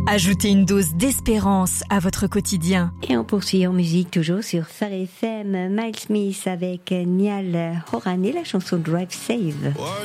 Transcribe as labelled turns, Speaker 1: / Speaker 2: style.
Speaker 1: Ajoutez une dose d'espérance à votre quotidien.
Speaker 2: Et on poursuit en musique toujours sur Phare FM. Miles Smith avec Niall Horan et la chanson Drive Save.